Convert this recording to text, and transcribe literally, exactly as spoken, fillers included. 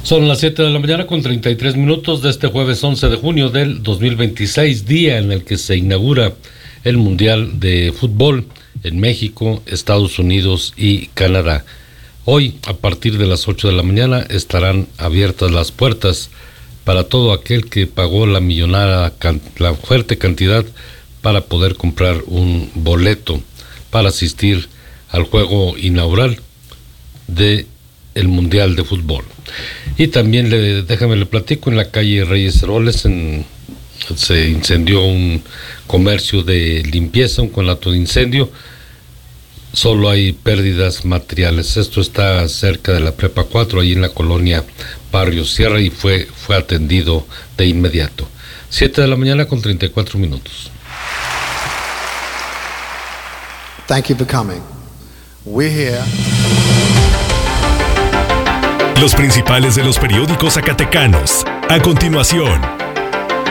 Son las siete de la mañana con treinta y tres minutos de este jueves once de junio del dos mil veintiséis, día en el que se inaugura el Mundial de Fútbol en México, Estados Unidos y Canadá. Hoy, a partir de las ocho de la mañana, estarán abiertas las puertas para todo aquel que pagó la millonada, la fuerte cantidad para poder comprar un boleto para asistir al juego inaugural de el Mundial de Fútbol. Y también le, déjame le platico, en la calle Reyes Heroles en, se incendió un comercio de limpieza, un conato de incendio. Solo hay pérdidas materiales. Esto está cerca de la Prepa cuatro, ahí en la colonia Barrio Sierra, y fue, fue atendido de inmediato. siete de la mañana con treinta y cuatro minutos. Thank you for coming. We're here. Los principales de los periódicos zacatecanos. A continuación,